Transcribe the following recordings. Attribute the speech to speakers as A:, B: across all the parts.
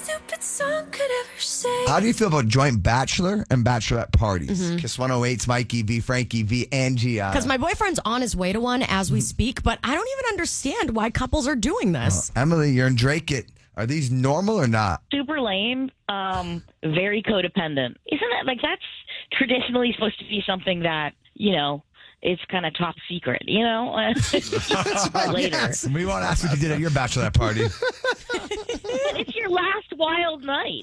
A: stupid song could ever say.
B: How do you feel about joint bachelor and bachelorette parties? Kiss 108's Mikey V, Frankie V, Angie.
C: Because my boyfriend's on his way to one as we speak, but I don't even understand why couples are doing this.
B: Emily, you're in Drake It. Are these normal or not?
D: Super lame, very codependent. Isn't that, like, that's traditionally supposed to be something that, it's kind of top secret, later.
B: We won't ask what you did at your bachelorette party.
D: It's your last wild night.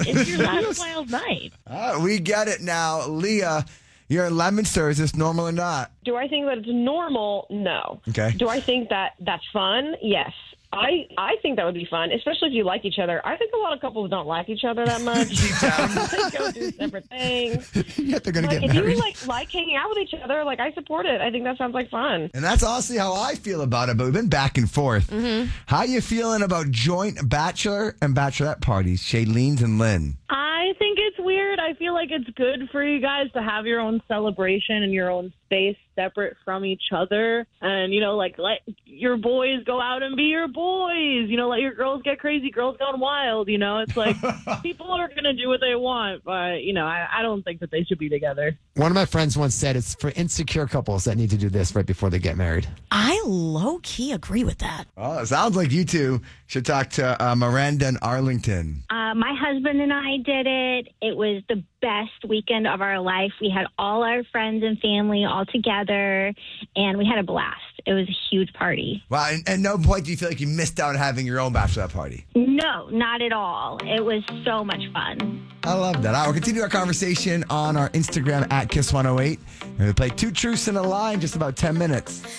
B: We get it now. Leah, you're in Leominster. Is this normal or not?
E: Do I think that it's normal? No.
B: Okay.
E: Do I think that that's fun? Yes. I think that would be fun, especially if you like each other. I think a lot of couples don't like each other that much. They go do separate things.
B: Yeah, they're going to get
E: if
B: married.
E: you like hanging out with each other, I support it. I think that sounds like fun.
B: And that's honestly how I feel about it, but we've been back and forth. How you feeling about joint bachelor and bachelorette parties, Shaylene's and Lynn?
F: I think it's weird. I feel like it's good for you guys to have your own celebration and your own space separate from each other. And, let your boys go out and be your boys. Let your girls get crazy. Girls gone wild. It's like people are going to do what they want. But, I don't think that they should be together.
G: One of my friends once said it's for insecure couples that need to do this right before they get married.
C: I low-key agree with that.
B: Well, it sounds like you two should talk to Miranda and Arlington.
H: My husband and I did it. It was the best weekend of our life. We had all our friends and family all together, and we had a blast. It was a huge party.
B: Wow, and at no point do you feel like you missed out on having your own bachelorette party?
H: No, not at all. It was so much fun.
B: I love that. All right, we'll continue our conversation on our Instagram at Kiss108. And we'll play Two Truths and a Lie in just about 10 minutes.